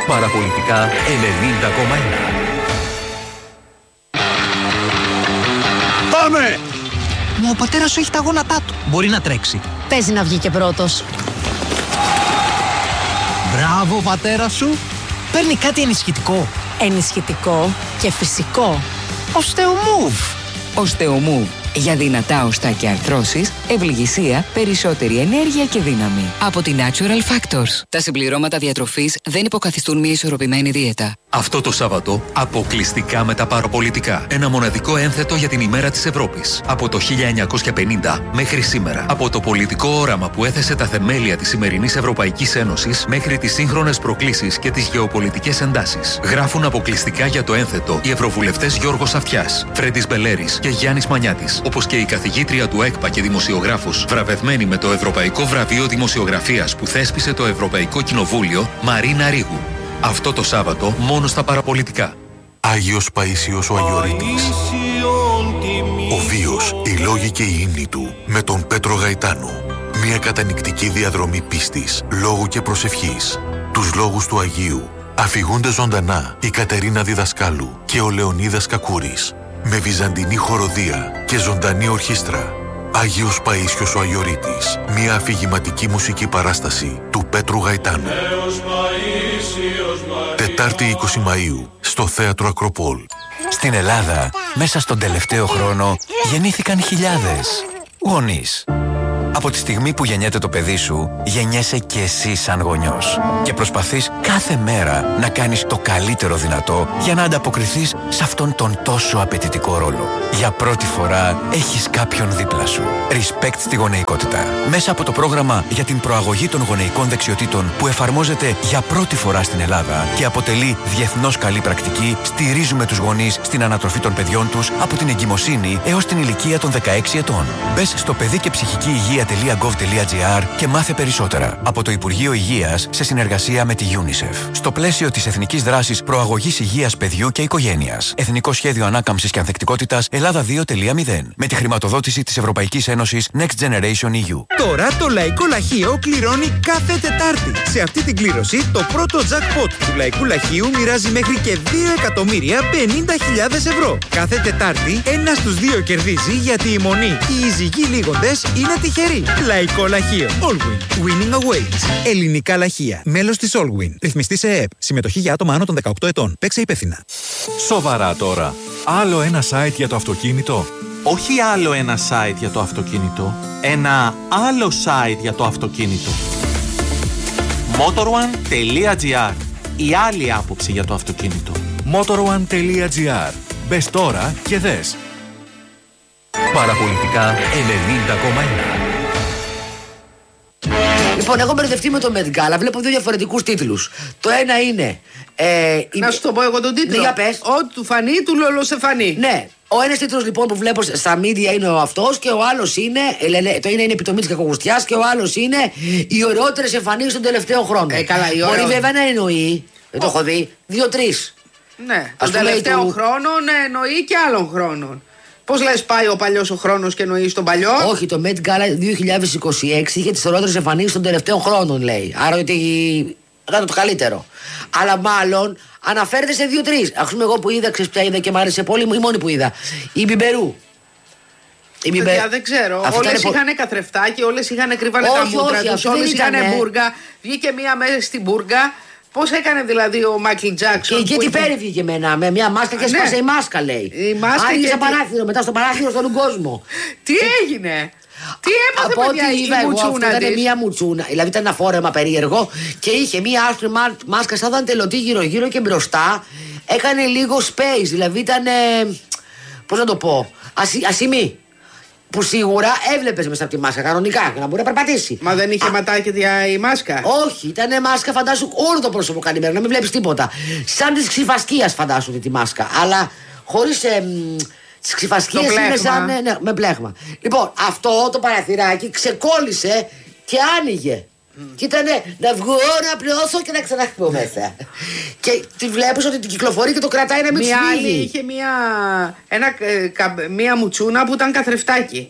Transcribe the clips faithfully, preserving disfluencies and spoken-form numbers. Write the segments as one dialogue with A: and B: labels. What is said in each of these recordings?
A: Παραπολιτικά ενενήντα κόμμα ένα.
B: Πάμε! Μα ο πατέρας σου έχει τα γόνατά του. Μπορεί να τρέξει.
C: Παίζει να βγει και πρώτος.
B: Μπράβο, πατέρα σου. Παίρνει κάτι ενισχυτικό.
C: Ενισχυτικό και φυσικό.
B: Οστεομούβ.
D: Οστεομούβ. Για δυνατά οστά και αρθρώσεις, ευληγησία, περισσότερη ενέργεια και δύναμη. Από τη Natural Factors. Τα συμπληρώματα διατροφής δεν υποκαθιστούν μια ισορροπημένη δίαιτα.
A: Αυτό το Σάββατο, αποκλειστικά με τα παραπολιτικά. Ένα μοναδικό ένθετο για την ημέρα της Ευρώπης. Από το χίλια εννιακόσια πενήντα μέχρι σήμερα. Από το πολιτικό όραμα που έθεσε τα θεμέλια της σημερινής Ευρωπαϊκής Ένωσης μέχρι τις σύγχρονες προκλήσεις και τις γεωπολιτικές εντάσεις. Γράφουν αποκλειστικά για το ένθετο οι ευρωβουλευτές Γιώργος Αυτιάς, Φρέντης Μπελέρης και Γιάννης Μανιάτης. Όπως και η καθηγήτρια του ΕΚΠΑ και δημοσιογράφος, βραβευμένη με το Ευρωπαϊκό Βραβείο Δημοσιογραφίας που θέσπισε το Ευρωπαϊκό Κοινοβούλιο, Μαρίνα Ρίγου. Αυτό το Σάββατο μόνο στα παραπολιτικά.
E: Άγιος Παΐσιος ο Αγιορείτης. Ο βίος, οι λόγοι και οι ύμνοι του με τον Πέτρο Γαϊτάνο. Μια κατανυκτική διαδρομή πίστης, λόγου και προσευχής. Τους λόγους του Αγίου αφηγούνται ζωντανά η Κατερίνα Διδασκάλου και ο Λεωνίδας Κακούρης. Με βυζαντινή χοροδία και ζωντανή ορχήστρα. Άγιος Παΐσιος ο Αγιορείτης. Μια αφηγηματική μουσική παράσταση του Πέτρου Γαϊτάνου. Τετάρτη είκοσι Μαΐου στο Θέατρο Ακροπόλ.
F: Στην Ελλάδα, μέσα στον τελευταίο χρόνο, γεννήθηκαν χιλιάδες γονείς. Από τη στιγμή που γεννιέται το παιδί σου, γεννιέσαι και εσύ σαν γονιός. Και προσπαθείς κάθε μέρα να κάνεις το καλύτερο δυνατό για να ανταποκριθείς σε αυτόν τον τόσο απαιτητικό ρόλο. Για πρώτη φορά έχεις κάποιον δίπλα σου. Respect στη γονεϊκότητα. Μέσα από το πρόγραμμα για την προαγωγή των γονεϊκών δεξιοτήτων που εφαρμόζεται για πρώτη φορά στην Ελλάδα και αποτελεί διεθνώς καλή πρακτική, στηρίζουμε τους γονείς στην ανατροφή των παιδιών τους από την εγκυμοσύνη έως την ηλικία των δεκαέξι ετών. Μπες στο παιδί και ψυχική υγεία τελεία γκοβ τελεία τζι άρ και μάθε περισσότερα. Από το Υπουργείο Υγείας σε συνεργασία με τη UNICEF. Στο πλαίσιο της Εθνικής Δράσης Προαγωγής Υγείας Παιδιού και Οικογένειας. Εθνικό Σχέδιο Ανάκαμψης και Ανθεκτικότητας Ελλάδα δύο τελεία μηδέν. Με τη χρηματοδότηση της Ευρωπαϊκής Ένωσης Next Generation ι γιου.
G: Τώρα το Λαϊκό Λαχείο κληρώνει κάθε Τετάρτη. Σε αυτή την κλήρωση το πρώτο jackpot του Λαϊκού Λαχείου μοιράζει μέχρι και δύο εκατομμύρια πενήντα χιλιάδες ευρώ. Κάθε Τετάρτη ένα στους δύο κερδίζει γιατί η μονή και οι ζυγοί λίγοντες είναι τυχεροί. Λαϊκό Λαχείο. Allwin. Winning awaits. Ελληνικά λαχεία. Μέλος της Allwin. Ρυθμιστή σε ΕΕΠ. Συμμετοχή για άτομα άνω των δεκαοκτώ ετών. Παίξε υπεύθυνα.
H: Σοβαρά τώρα. Άλλο ένα site για το αυτοκίνητο.
I: Όχι άλλο ένα site για το αυτοκίνητο. Ένα άλλο site για το αυτοκίνητο. motorone τελεία τζι άρ. Η άλλη άποψη για το αυτοκίνητο.
H: motorone τελεία τζι άρ. Μπες τώρα και δες.
A: Παραπολιτικά ενενήντα κόμμα ένα.
J: Λοιπόν, έχω μπερδευτεί με το Met Gala. Βλέπω δύο διαφορετικούς τίτλους. Το ένα είναι. Ε,
K: να σου το πω εγώ τον τίτλο.
J: Ναι, για πες.
K: Ό,τι του φανεί, του λολοσεφανεί.
J: Ναι. Ο ένας τίτλος λοιπόν που βλέπω στα media είναι ο αυτός και ο άλλος είναι. Ε, το ένα είναι επιτομή της κακογουστιάς και ο άλλος είναι οι ωραιότερες εμφανίσεις των τελευταίων χρόνων.
K: Ε, καλά, η
J: Μπορεί βέβαια να εννοεί. Δεν το έχω δει. Δύο-τρεις.
K: Ναι. Των τελευταίων του... χρόνων εννοεί και άλλων χρόνων. Πώς λες πάει ο παλιός ο χρόνος και εννοείς τον παλιό?
J: Όχι, το Met Gala δύο χιλιάδες είκοσι έξι είχε τις ωραιότερες εμφανίσεις των τελευταίων χρόνων, λέει. Άρα ότι ήταν το καλύτερο. Αλλά μάλλον αναφέρεται σε δύο-τρεις. Ας πούμε, εγώ που είδα, ξέρεις ποια είδα και μου άρεσε πολύ, η μόνη που είδα. Η Μπιμπερού.
K: Η Μπιμπε... Παιδιά, δεν ξέρω. Όλες είχαν πο... καθρεφτάκι, όλες είχαν κρύβανε τα μούτρα τους, όλες είχαν μπούργα. Βγήκε μία μέσα στην μπούργα. Πώς έκανε δηλαδή ο Μάικλ Τζάκσον?
J: Και, και τι πέρι βγήκε εμένα, με μια μάσκα και σπάσε ναι. η μάσκα, λέει.
K: Η μάσκα
J: Άργησε
K: και...
J: παράθυρο, μετά στο παράθυρο στον κόσμο.
K: Τι έγινε? Τι έπαθε
J: από
K: παιδιά,
J: ό,τι είδα εγώ, αυτό ήταν μια μουτσούνα. Δηλαδή ήταν ένα φόρεμα περίεργο και είχε μια άσπρη μάσκα σαν δαντελωτή γύρω-γύρω και μπροστά έκανε λίγο space. Δηλαδή ήταν. Πώς να το πω, ασυ, ασημή. Που σίγουρα έβλεπες μέσα από τη μάσκα κανονικά για να μπορεί να περπατήσει.
K: Μα δεν είχε Α, ματάκια η μάσκα?
J: Όχι, ήταν μάσκα, φαντάσου όλο το πρόσωπο καλή μέρα, να μην βλέπεις τίποτα. Σαν τη ξυφασκίας φαντάσου τη μάσκα. Αλλά χωρίς. Ε, Τις ξυφασκίες είναι σαν. Ναι, ναι, με πλέγμα. Λοιπόν, αυτό το παραθυράκι ξεκόλλησε και άνοιγε. Mm. Και ήτανε να βγω, να πλώσω και να ξαναχτυπώ μέσα. Και τη βλέπεις ότι την κυκλοφορεί και το κρατάει να μην
K: σφίγγει. Μια άλλη είχε μια, ένα, μια μουτσούνα που ήταν καθρεφτάκι.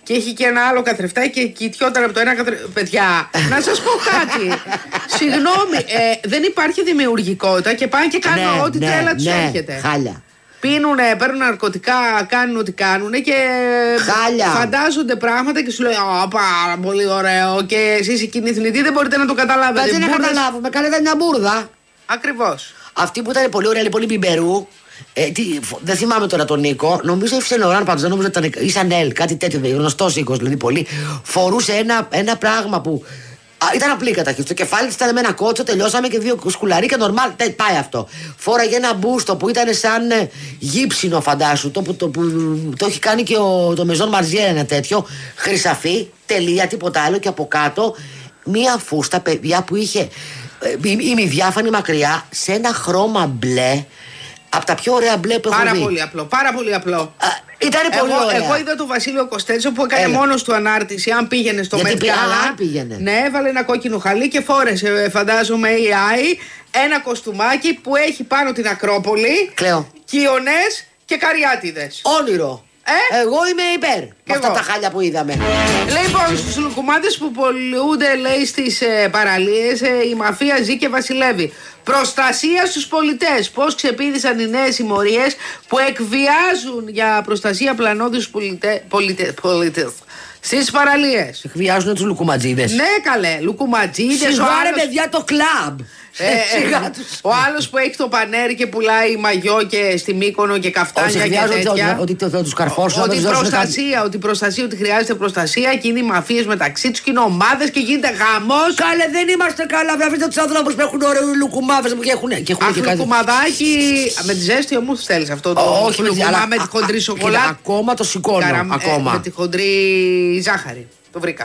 K: Και έχει και ένα άλλο καθρεφτάκι και κοιτιόταν από το ένα καθρεφτάκι. Παιδιά, να σας πω κάτι. Συγγνώμη, ε, δεν υπάρχει δημιουργικότητα και πάνε και κάνουν
J: ναι,
K: ό,τι
J: ναι,
K: τρέλα τους
J: ναι,
K: έρχεται.
J: Χάλια.
K: Πίνουνε, παίρνουν ναρκωτικά, κάνουν ό,τι κάνουν και
J: Χάλια.
K: Φαντάζονται πράγματα και σου λέει Α, πάρα πολύ ωραίο. Και εσείς οι κοινηθνητοί δεν μπορείτε να το καταλάβετε.
J: Δεν να καταλάβουμε, κάνετε μια μπουρδα.
K: Ακριβώς.
J: Αυτή που ήταν πολύ ωραία, πολύ μπιμπερού. Ε, τι, δεν θυμάμαι τώρα τον Νίκο. Νομίζω ότι Σενοράν πάντως, δεν νομίζω ότι ήταν. Ή Σανέλ, κάτι τέτοιο. Γνωστός οίκος δηλαδή πολύ. Φορούσε ένα, ένα πράγμα που. Α, ήταν απλή καταρχήν. Στο κεφάλι της ήταν με ένα κότσο, τελειώσαμε και δύο σκουλαρίκια. Νορμάλ, πάει αυτό. Φόραγε ένα μπούστο που ήταν σαν ε, γύψινο, φαντάσου. Το που το, που, το έχει κάνει και ο, το Μεζόν Μαρζιέ ένα τέτοιο. Χρυσαφί, τελεία, τίποτα άλλο. Και από κάτω μία φούστα, παιδιά, που είχε ημιδιάφανη μακριά σε ένα χρώμα μπλε. Από τα πιο ωραία μπλε που έχω
K: πάρα
J: δει.
K: Πολύ απλό, πάρα πολύ απλό.
J: Ήταν πολύ
K: εγώ,
J: ωραία. Εγώ
K: είδα τον Βασίλειο Κοστέτσο που έκανε μόνος του ανάρτηση. Αν πήγαινε στο Met Gala.
J: πήγαινε.
K: Ναι, έβαλε ένα κόκκινο χαλί και φόρεσε, φαντάζομαι, έι άι ένα κοστούμάκι που έχει πάνω την Ακρόπολη.
J: Κλαίω.
K: Κοιονές και καριάτιδες.
J: Όνειρο. Ε? Εγώ είμαι υπέρ. Με αυτά τα χάλια που είδαμε.
K: Λοιπόν, στους λουκουμάδες που πολλούνται, λέει, στις ε, παραλίες, ε, η μαφία ζει και βασιλεύει. Προστασία στους πολιτές. Πώς ξεπήδησαν οι νέες συμμορίες που εκβιάζουν για προστασία πλανόδιους πολιτε, πολιτε, πολίτες στις παραλίες.
J: Εκβιάζουν τους λουκουματζίδες.
K: Ναι, καλέ, λουκουματζίδες.
J: Σιγάρε, άλλος... παιδιά, το κλαμπ.
K: Ε, ε, ο άλλος που έχει το πανέρι και πουλάει μαγιό και στη Μύκονο και καφτάνια και τέτοια.
J: Ότι θα τους καρφώσουν.
K: Ότι προστασία, ότι προστασία, ότι χρειάζεται προστασία και είναι οι μαφίες μεταξύ τους και είναι ομάδες και γίνεται γαμός.
J: Καλέ, δεν είμαστε καλά. Βραβείτε τους άνθρωπους που έχουν ωραίους λουκουμάδες και έχουν και
K: Αχ, λουκουμαδάκι με τη ζέστη όμως θέλεις αυτό το
J: όχι,
K: λουκουμά με τη χοντρή σοκολάτα.
J: Ακόμα το σηκώνω. Ακόμα.
K: Με τη χοντρή ζάχαρη. Το βρήκα.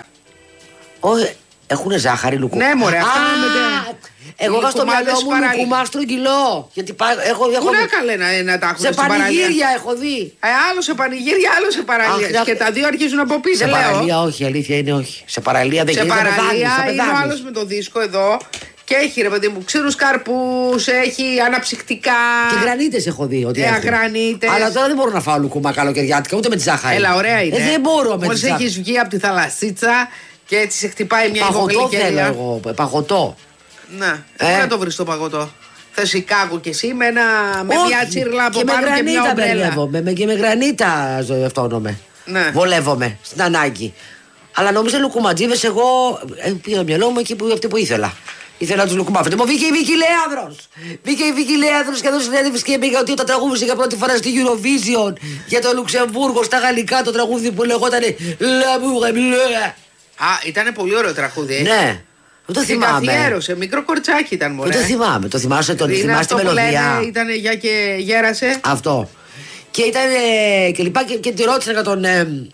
J: Όχι, έχουν ζάχαρη λουκουμά.
K: Ναι, μωρέ, αυτά είναι.
J: Εγώ είχα στο μυαλό μου λουκουμά στρογγυλό. Γιατί έχω.
K: Πού να καλέ να, να τα έχουν
J: σε πανηγύρια έχω δει.
K: Ε, άλλο σε πανηγύρια, άλλο σε παραλίες. Και τα δύο αρχίζουν από πίσω.
J: Σε παραλία, όχι, αλήθεια είναι όχι. Σε παραλία δεν γίνεται.
K: Σε παραλία είναι ο άλλο με το δίσκο εδώ. Και έχει, ρε παιδί μου, ξύρους καρπούς, έχει αναψυκτικά.
J: Και γρανίτες έχω δει. Ότι
K: ε, γρανίτες.
J: Αλλά τώρα δεν μπορώ να φάω λουκουμά καλοκαιριάτικα ούτε με τη ζάχαρη.
K: Έλα, ωραία είναι.
J: Ε, δεν μπορώ με τη ζάχαρη.
K: Μόλις έχεις βγει από τη θαλασσίτσα και έτσι σε χτυπάει μια υπογλυκερία.
J: Παγωτό θέλω εγώ, παγωτό.
K: Να, ε. δεν το βρεις το παγωτό. Θες Σικάγο κι εσύ με, ένα, με μια τσίρλα από πάνω και μια ομπρέλα.
J: Με, και με γρανίτα αυτόνομαι. Ναι. Βολεύομαι στην ανάγκη. Αλλά νόμιζα λουκουματζίδες εγώ πήγα το μυαλό μου εκεί που, αυτή που ήθελα. Ήθελα τους λουκουμάφες. Μου βγήκε η Βίκη Λέανδρος. Βγήκε η Βίκη Λέανδρος και εδώ συνέντευξη και πήγα ότι όταν τραγούδισε για πρώτη φορά στη Eurovision για το Λουξεμβούργο στα γαλλικά το τραγούδι που λεγόταν La Bourre.
K: Α, ήταν πολύ ωραίο τραγούδι.
J: Ναι. Δεν το θυμάμαι.
K: Καθιέρωσε, μικρό κορτσάκι ήταν μόνο.
J: Δεν το θυμάμαι. Το θυμάσαι τον θυμάσαι τη μελωδία.
K: Ήταν για και γέρασε.
J: Αυτό. Και ήταν και λοιπά και, και τη ρώτησα για τον. Ε,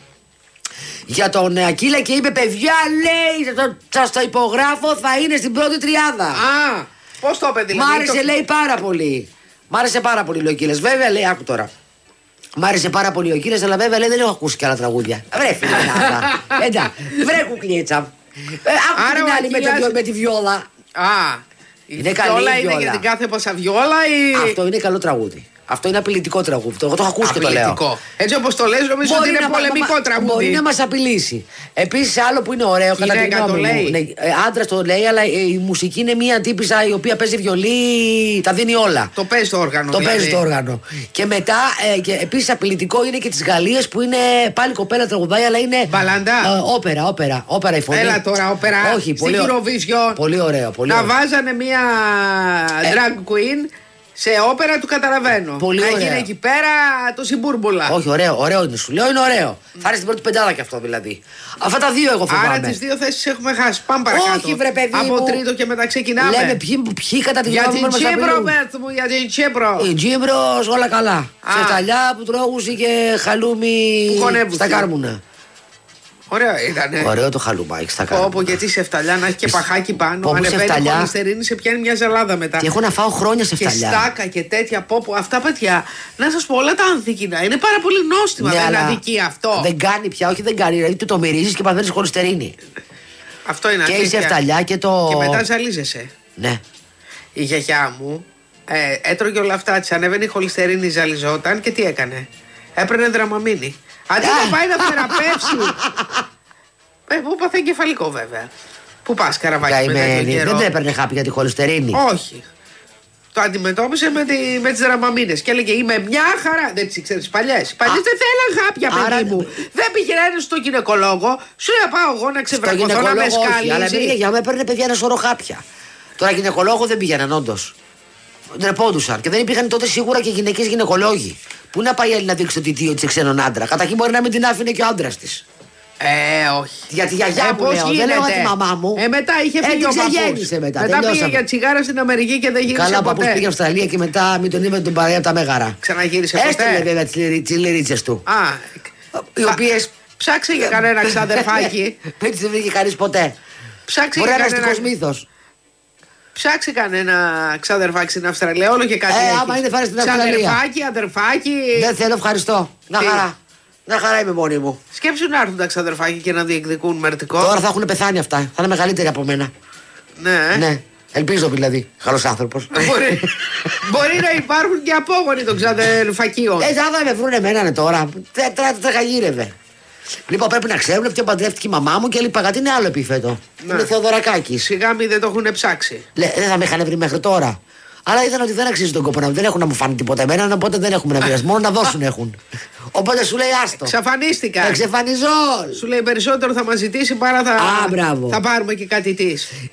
J: για τον Ακύλα και είπε παιδιά λέει σας το υπογράφω θα είναι στην πρώτη τριάδα.
K: Α, πώς το είπε δηλαδή.
J: Μ' άρεσε το... λέει πάρα πολύ. Μ' άρεσε πάρα πολύ λέει ο Ακύλας. Βέβαια λέει άκου τώρα. Μ' άρεσε πάρα πολύ ο Ακύλας αλλά βέβαια λέει δεν έχω ακούσει και άλλα τραγούδια. Βρε φίλε εντά. Βρε κουκλίτσα. Άκου την άλλη με, το, με τη βιόλα.
K: Α,
J: είναι
K: η
J: καλή
K: βιόλα
J: η βιόλα.
K: Είναι για την κάθε πασαβιόλα ή...
J: Αυτό είναι καλό τραγούδι. Αυτό είναι απειλητικό τραγούδι. Εγώ το έχω ακούσει και το λέω.
K: Έτσι όπως το λες, νομίζω ότι είναι να, πολεμικό μα, τραγούδι.
J: Μπορεί να μας απειλήσει. Επίσης, άλλο που είναι ωραίο, κατά τη γνώμη μου. Ναι, άντρας το λέει, αλλά η μουσική είναι μια τύπισσα η οποία παίζει βιολί, τα δίνει όλα.
K: Το παίζει το όργανο.
J: Το
K: δηλαδή.
J: παίζει το όργανο. Και μετά, ε, και επίσης απειλητικό είναι και τις Γαλλίες που είναι πάλι κοπέλα τραγουδάει, αλλά είναι.
K: Μπαλαντά.
J: Ε, όπερα, όπερα, όπερα η φωνή.
K: Έλα τώρα, όπερα.
J: Όχι,
K: πολύ Eurovision.
J: Πολύ ωραίο. Πολύ
K: να
J: ωραίο.
K: βάζανε μια ε, drag queen. Σε όπερα του καταλαβαίνω.
J: Πολύ
K: να
J: ωραία.
K: γίνει εκεί πέρα το συμπούρμπουλα.
J: Όχι, ωραίο, ωραίο είναι. Σου λέω είναι ωραίο. Mm. Θα είναι στην πρώτη πεντάδα κι αυτό δηλαδή. Αυτά τα δύο εγώ φοβάμαι.
K: Άρα τις δύο θέσεις έχουμε χάσει. Πάμε παρακάτω.
J: Όχι, βρε παιδί.
K: Από
J: μου.
K: τρίτο και μετά ξεκινάμε.
J: Λέμε ποιοι, ποιοι κατά τη γνώμη
K: μας απειλούν. Για την Τσίπρο, Μπέρτ μου, για την Τσίπρο.
J: Η Τσίπρος, όλα καλά. Σε σταλιά που τρώγουσε και χαλούμι στα κάρμουνα.
K: Ωραίο ήτανε.
J: Ωραίο το χαλουμάκι στα κάρμουνα.
K: Όπω γιατί σε φταλιά να έχει και παχάκι πάνω. Ανεβαίνει η χολυστερίνη, σε πιάνει μια ζελάδα μετά.
J: Και έχω να φάω χρόνια σε φταλιά.
K: Και στάκα και τέτοια πόπο. Αυτά παιδιά, να σας πω όλα τα ανθικινά. Είναι πάρα πολύ νόστιμα. Ναι, δεν είναι αδική αυτό.
J: Δεν κάνει πια, όχι δεν κάνει. Δηλαδή του το μυρίζεις και παθαίνεις χολυστερίνη.
K: Αυτό είναι
J: και είσαι φταλιά και το.
K: Και μετά ζαλίζεσαι.
J: Ναι.
K: Η γιαγιά μου ε, έτρωγε όλα αυτά. Τη ανέβαινε η χολυστερίνη, ζαλιζόταν και τι έκανε. Έπαιρνε δραμαμίνη. Αντί να πάει να θεραπεύσει. Ε, που πάθε εγκεφαλικό βέβαια. Πού πας Καραβάκη με τέτοιο καιρό?
J: Δεν έπαιρνε χάπι για τη χολυστερίνη.
K: Όχι. Το αντιμετώπισε με, τη, με τις δραμαμίνες και έλεγε είμαι μια χαρά. Δεν τις ήξερες παλιές. Οι παλιές δεν θέλαν χάπια, παιδί Άρα... μου. Δεν πηγαίνεις στον γυναικολόγο. Σου ia πάω εγώ να ξεβρακωθώ να με σκάλιζει.
J: Αλλά πήγε για μένα έπαιρνε παιδιά ένα σωρό χάπια. Τώρα γυναικολόγο δεν πήγαιναν όντως. Ντρεπόντουσαν και δεν υπήρχαν τότε σίγουρα και γυναικείς γυναικολόγοι. Πού να πάει η άλλη να δείξει το τιτίο της ξένον άντρα? Καταρχήν μπορεί να μην την άφηνε και ο άντρας της.
K: Ε, όχι.
J: Για τη γιαγιά ε, μου λέω, δεν λέω για τη μαμά μου.
K: Ε, μετά είχε φύγει
J: ε,
K: ο παππούς.
J: μετά.
K: Μετά πήγε για τσιγάρα στην Αμερική και δεν γύρισε.
J: Καλά,
K: ποτέ.
J: ο παππούς πήγε Αυστραλία και μετά μην τον είπε τον παρέα από τα Μέγαρα.
K: Ξαναγύρισε ποτέ.
J: Έστειλε βέβαια τις λυρίτσες του.
K: Α,
J: οι οποίες.
K: Ψάξε για κανένα ξαδερφάκι.
J: Δεν τις βρήκε κανείς ποτέ.
K: Ψάξε
J: για κανένα. Μπορεί να είναι μύθος.
K: Ψάξε κανένα ξαδερφάκι στην Αυστραλία, όλο και κάτι.
J: Ε, άμα είναι φάρε στην Αυστραλία.
K: Ξαδερφάκι, αδερφάκι.
J: Δεν θέλω, ευχαριστώ. Να χαρά. Να χαρά είμαι μόνη μου.
K: Σκέψου να έρθουν τα ξαδερφάκια και να διεκδικούν μερτικό.
J: Τώρα θα έχουν πεθάνει αυτά. Θα είναι μεγαλύτεροι από μένα.
K: Ναι.
J: Ναι. Ελπίζω δηλαδή. Καλός άνθρωπος.
K: Μπορεί, μπορεί να υπάρχουν και απόγονοι των ξαδερφακίων.
J: Ε, θα με βρουν εμένα τώρα. Τραγαγύρευε. Λοιπόν, πρέπει να ξέρουν ποιο παντρεύτηκε η μαμά μου και λοιπά. Γιατί είναι άλλο επίθετο. Ναι. Είναι Θεοδωρακάκη.
K: Σιγά μην δεν το έχουν ψάξει.
J: Λε, δεν θα με είχαν βρει μέχρι τώρα. Αλλά είδαν ότι δεν αξίζει τον κόπο να δεν έχουν να μου φάνει τίποτα εμένα, οπότε δεν έχουμε να βρει. Μόνο να δώσουν έχουν. Οπότε σου λέει άστο.
K: Εξαφανίστηκα.
J: Εξαφανιζόλ.
K: Σου λέει περισσότερο θα μας ζητήσει παρά θα,
J: Α, θα
K: πάρουμε και κάτι τη.